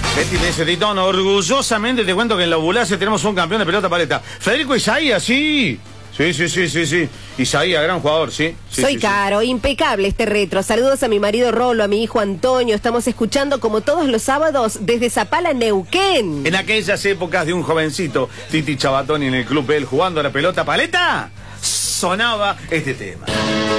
Betty me dice, Titón, orgullosamente te cuento que en la Obulace tenemos un campeón de pelota paleta. Federico Isaías, sí. Sí. Isaías, gran jugador, sí. Soy Caro, impecable este retro. Saludos a mi marido Rolo, a mi hijo Antonio. Estamos escuchando como todos los sábados desde Zapala, Neuquén. En aquellas épocas de un jovencito, Titi Chabatoni en el Club Bell jugando a la pelota paleta, sonaba este tema.